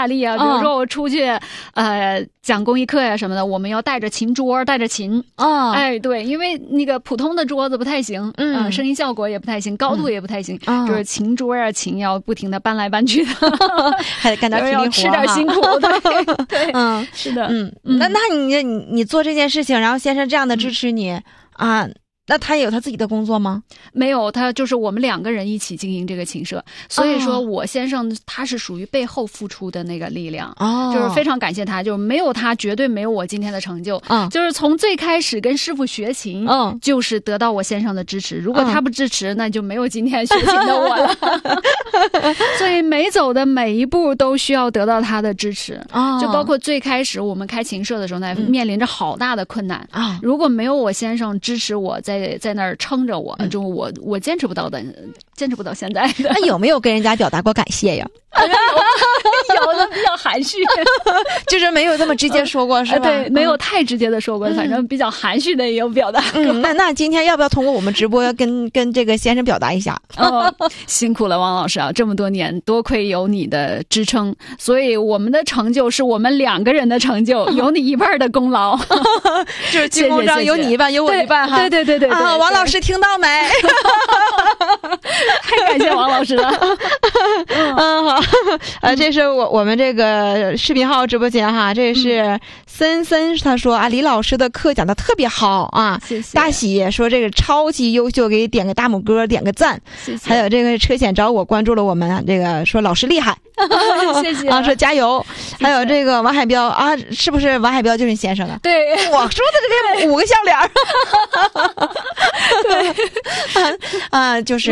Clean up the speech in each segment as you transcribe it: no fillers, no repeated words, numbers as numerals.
大利啊，比如说我出去讲公益课呀什么的，我们要带着琴桌，带着琴哎，对，因为那个普通的桌子不太行，声音效果也不太行，高度也不太行，就是琴桌啊，琴要不停的搬来搬去的， 还得干点体力活， 吃点辛苦，对，是的， 那你做这件事情，然后先生这样的支持你啊。那他也有他自己的工作吗？ 没有，他就是我们2个人一起经营这个琴社，所以说我先生他是属于背后付出的那个力量，就是非常感谢他，就是没有他绝对没有我今天的成就，就是从最开始跟师傅学琴，就是得到我先生的支持，如果他不支持，那就没有今天学琴的我了，所以每走的每一步都需要得到他的支持，就包括最开始我们开琴社的时候呢，面临着好大的困难，如果没有我先生支持我在那儿撑着我，就我坚持不到现在的。 那有没有跟人家表达过感谢呀？ 有的比较含蓄， 就是没有这么直接说过，是吧？ 对，没有太直接的说过，反正比较含蓄的也有表达过。 那今天要不要通过我们直播跟这个先生表达一下？ 辛苦了，王老师啊，这么多年，多亏有你的支撑，所以我们的成就是我们2个人的成就，有你一半的功劳， 就是金公章有你一半，有我一半哈。 对啊，王老师听到没？ 太感谢王老师了。 好，这是我们这个视频号直播间哈，这是森他说啊，李老师的课讲的特别好啊， 谢谢。 大喜说这个超级优秀，给点个大拇哥，点个赞， 谢谢。 还有这个车险找我关注了我们，这个说老师厉害， 谢谢啊，说加油。还有这个王海彪啊，是不是王海彪就是你先生的？ 对， 我说的这个5个笑脸，对，就是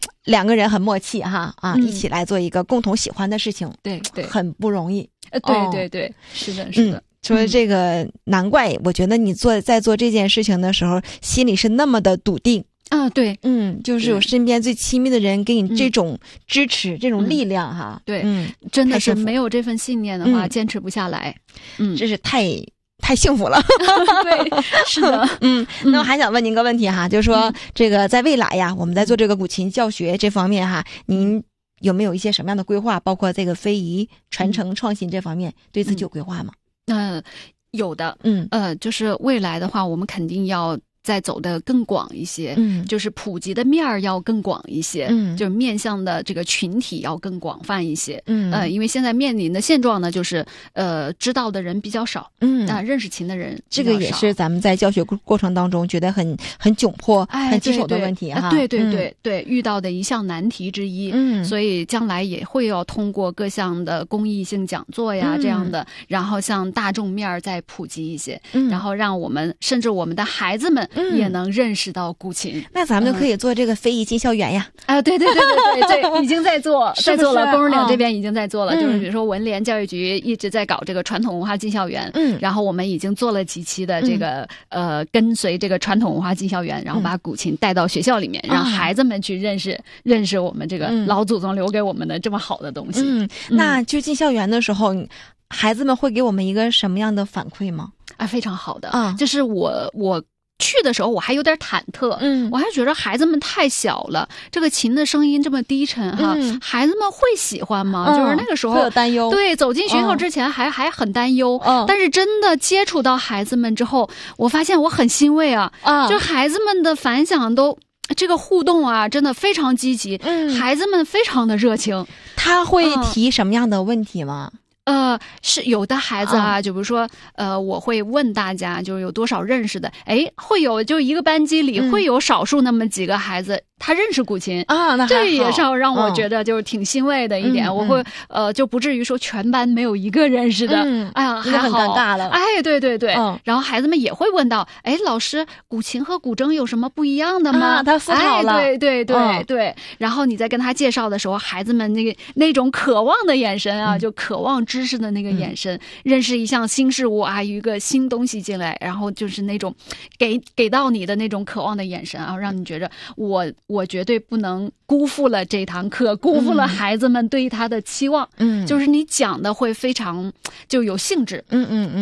2个人很默契哈一起来做一个共同喜欢的事情， 对， 很不容易。 对，是的。 说这个难怪，我觉得你在做这件事情的时候，心里是那么的笃定。 对， 就是有身边最亲密的人给你这种支持，这种力量哈。 对，真的是没有这份信念的话，坚持不下来。 这是太幸福了。 对，是的。 那我还想问您个问题哈，就是说这个在未来呀，我们在做这个古琴教学这方面哈，您有没有一些什么样的规划？包括这个非遗传承创新这方面，对自己有规划吗？ 有的。就是未来的话，我们肯定要再走得更广一些，就是普及的面儿要更广一些，就是面向的这个群体要更广泛一些，因为现在面临的现状呢，就是知道的人比较少，认识琴的人这个也是咱们在教学过程当中觉得很窘迫、很棘手的问题哈。 对，遇到的一项难题之一，所以将来也会要通过各项的公益性讲座呀这样的，然后向大众面儿再普及一些，然后让我们甚至我们的孩子们也能认识到古琴。 那咱们就可以做这个非遗进校园呀。 对，已经在做，在做了，工人岭这边已经在做了，就是比如说文联教育局一直在搞这个传统文化进校园，然后我们已经做了几期的这个跟随这个传统文化进校园，然后把古琴带到学校里面，让孩子们去认识我们这个老祖宗留给我们的这么好的东西。 那就进校园的时候，孩子们会给我们一个什么样的反馈吗？ 非常好的，就是我去的时候我还有点忐忑，我还觉得孩子们太小了，这个琴的声音这么低沉哈，孩子们会喜欢吗？就是那个时候会有担忧。 对，走进学校之前还很担忧，但是真的接触到孩子们之后，我发现我很欣慰啊，就孩子们的反响都。这个互动啊，真的非常积极，孩子们非常的热情。 他会提什么样的问题吗？ 是有的孩子啊，就比如说，我会问大家，就是有多少认识的，会有就一个班级里会有少数那么几个孩子，他认识古琴啊，那这也是让我觉得就是挺欣慰的一点。我会就不至于说全班没有一个认识的，哎呀，还好， 很尴尬了。 对，然后孩子们也会问到，老师，古琴和古筝有什么不一样的吗？ 他思考了， 对。然后你在跟他介绍的时候，孩子们那种渴望的眼神啊，就渴望知识的那个眼神，认识一项新事物啊，一个新东西进来，然后就是那种给到你的那种渴望的眼神啊，让你觉着我绝对不能辜负了这堂课，辜负了孩子们对他的期望。就是你讲的会非常就有兴致。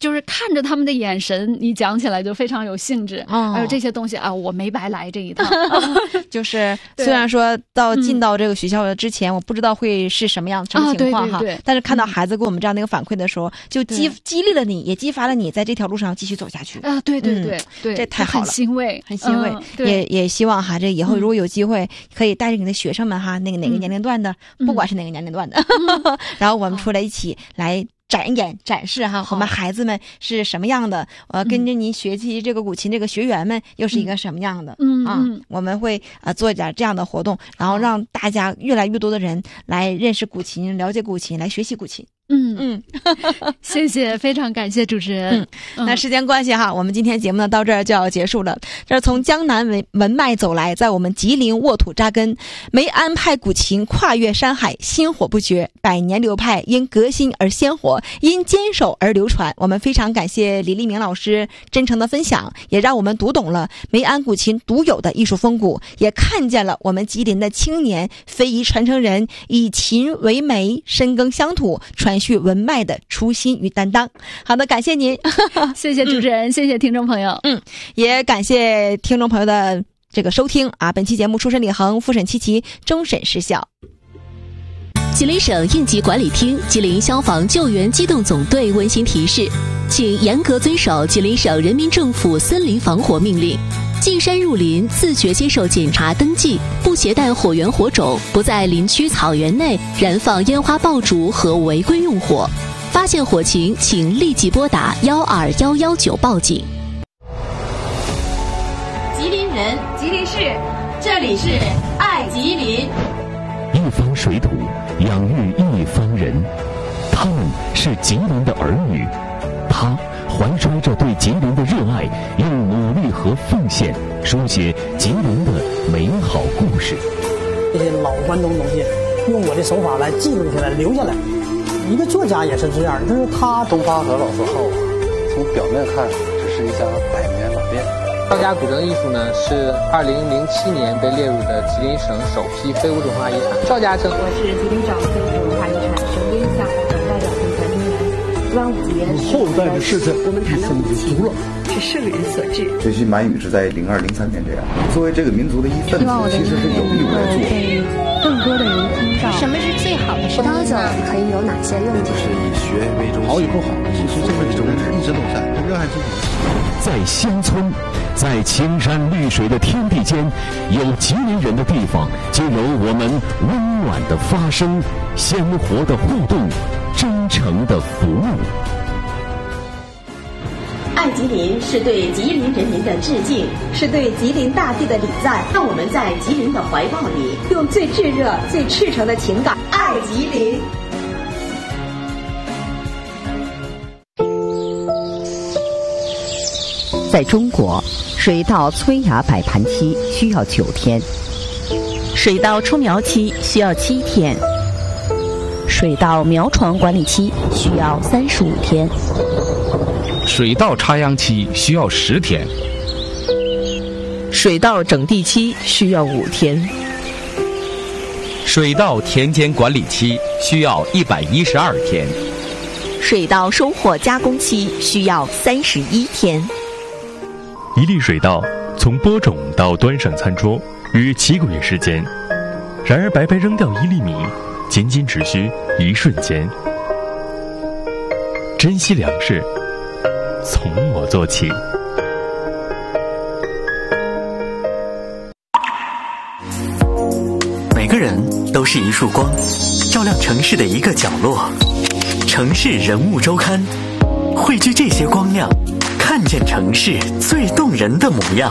就是看着他们的眼神，你讲起来就非常有兴致。还有这些东西啊，我没白来这一趟。 就是虽然说进到这个学校之前，我不知道会是什么样什么情况哈，但是看到孩子给我们这样的一个反馈的时候，就激励了你，也激发了你在这条路上继续走下去啊！对，这太好了， 很欣慰， 很欣慰。也希望哈，这以后如果有机会，可以带着你的学生们哈，哪个年龄段的，不管是哪个年龄段的，然后我们出来一起来展示哈，我们孩子们是什么样的，跟着您学习这个古琴这个学员们又是一个什么样的，我们会做一点这样的活动，然后让大家越来越多的人来认识古琴，了解古琴，来学习古琴。 谢谢，非常感谢主持人。 那时间关系哈，我们今天节目呢到这儿就要结束了。这是从江南文脉走来，在我们吉林沃土扎根，梅安派古琴跨越山海，薪火不绝，百年流派因革新而鲜活，因坚守而流传。我们非常感谢李立明老师真诚的分享，也让我们读懂了梅安古琴独有的艺术风骨，也看见了我们吉林的青年非遗传承人以琴为媒，深耕乡土，传续文脉的初心与担当。好的，感谢您。 谢谢主持人，谢谢听众朋友。 也感谢听众朋友的这个收听啊！本期节目出审李恒，复审七奇，终审失效。 吉林省应急管理厅、吉林消防救援机动总队温馨提示，请严格遵守吉林省人民政府森林防火命令，进山入林自觉接受检查登记，不携带火源火种，不在林区草原内燃放烟花爆竹和违规用火。发现火情，请立即拨打12119报警。 吉林人，吉林市，这里是爱吉林。 一方水土养育一方人，他们是吉林的儿女，他怀揣着对吉林的热爱，用努力和奉献书写吉林的美好故事。 这些老关东东西，用我的手法来记录下来，留下来。一个作家也是这样，就是他东方和老字号从表面看只是一家百年老店。 赵家古筝艺术呢，是2007年被列入的吉林省首批非物质文化遗产。赵家称， 我是吉林省非物质文化遗产省编项目的代表评传人员。端午节， 后代的世代， 我们谈到古琴了， 是圣人所制。 学习满语是在02、03年这样。作为这个民族的一份子，其实是有义务来做。 更多的人听到什么是最好的葡萄酒可以有哪些用途？ 是以学为中心，好以后好，其实这份宗旨一直都在，热爱自己。 在乡村，在青山绿水的天地间，有吉林人的地方，就有我们温暖的发声、鲜活的互动、真诚的服务。 爱吉林是对吉林人民的致敬，是对吉林大地的礼赞。让我们在吉林的怀抱里，用最炙热、最赤诚的情感爱吉林。 在中国，水稻催芽摆盘期需要9天，水稻出苗期需要7天，水稻苗床管理期需要35天， 水稻插秧期需要10天， 水稻整地期需要5天， 水稻田间管理期需要112天， 水稻收获加工期需要31天。 一粒水稻从播种到端上餐桌约7个月时间，然而白白扔掉1粒米，仅仅只需1瞬间。珍惜粮食，从我做起。 每个人都是一束光，照亮城市的一个角落。城市人物周刊，汇聚这些光亮，看见城市最动人的模样。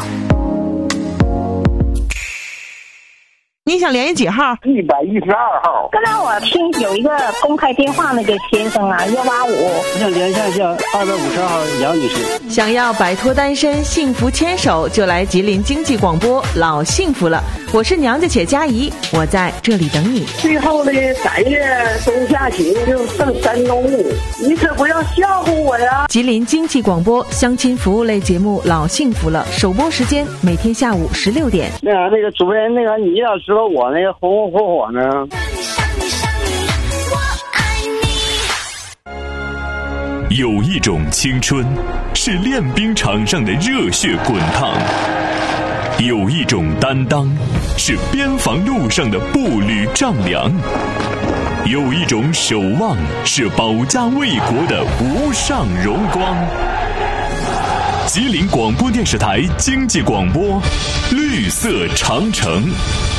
你想联系几号 ？112号。 刚才我听有一个公开电话，那个先生啊，185。 我想联系一下252号杨女士。 想要摆脱单身，幸福牵手，就来吉林经济广播，老幸福了。我是娘家且佳怡，我在这里等你。 最后的3月中下旬就剩3周目，你可不要笑话我呀！ 吉林经济广播相亲服务类节目《老幸福了》，首播时间每天下午16点。 那个主持人，你要知道我那个红红火火呢。 有一种青春，是练兵场上的热血滚烫；有一种担当，是边防路上的步履丈量；有一种守望，是保家卫国的无上荣光。吉林广播电视台经济广播，绿色长城。